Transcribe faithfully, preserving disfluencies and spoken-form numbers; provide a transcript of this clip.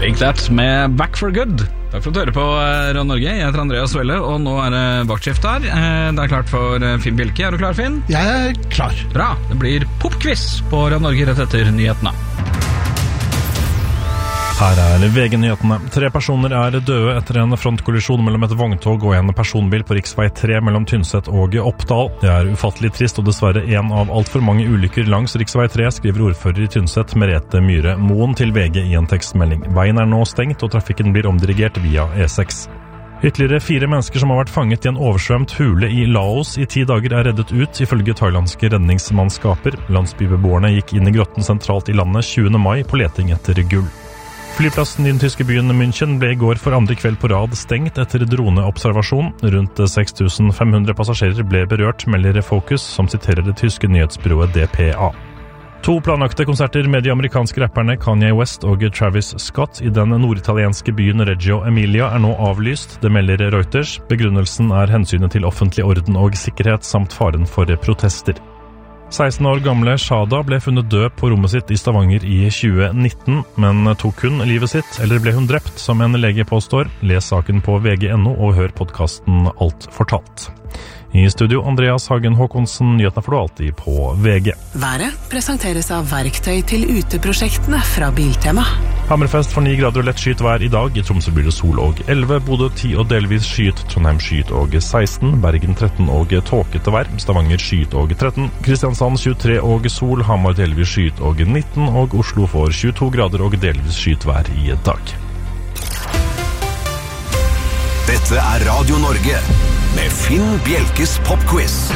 Take That med Back for Good. Takk for at du hører på Radio Norge. Jeg heter Andreas Welle, og nå er det vaktskift her. Det er klart for Finn Bjelke. Er du klar, Finn? Jeg er klar. Bra. Det blir popquiz på Radio Norge rett etter nyhetene. Her er V G-nyhetene. Tre personer er døde etter en frontkollisjon mellom et vogntog og en personbil på riksvei tre mellom Tynset og Oppdal. Det er ufattelig trist og dessverre en av alt for mange ulykker langs riksvei tre, skriver ordfører i Tynset Merete Myhre Moen til V G i en tekstmelding. Veien er nå stengt og trafikken blir omdirigert via E seks. Ytterligere fire mennesker som har vært fanget i en oversvømt hule i Laos i ti dager er reddet ut, ifølge thailandske redningsmannskaper. Landsbybeboerne gikk inn i grotten sentralt i landet tjuende mai på leting etter gull. Flyplassen i den tyske byen München ble i går for andre kveld på rad stengt etter droneobservasjon. Rundt seks tusen fem hundre passasjerer ble berørt, melder Focus, som siterer det tyske nyhetsbyrået D P A. To planlagte konserter med de amerikanske rapperne Kanye West og Travis Scott i den norditalienske byen Reggio Emilia er nå avlyst, det melder Reuters. Begrunnelsen er hensynet til offentlig orden og sikkerhet samt faren for protester. seksten år gamle Shada ble funnet død på rommet sitt i Stavanger i tjue nitten, men tok hun livet sitt, eller ble hun drept, som en lege påstår? Les saken på V G punktum no og hør podcasten Alt fortalt. I studio Andreas Hagen Håkonsen, nyhetene får du alltid på V G. Været presenteres av verktøy til uteprosjektene fra Biltema. Hammerfest for ni grader og lett skyet vær i dag. I Tromsø blir det sol og elleve, Bodø ti og delvis skyet, Trondheim skyet og seksten, Bergen tretten og tåkete vær, Stavanger skyet og tretten, Kristiansand tjuetre og sol, Hamar delvis skyet og nitten, og Oslo får tjueto grader og delvis skyet vær i dag. Dette er Radio Norge med Finn Bjelkes popquiz.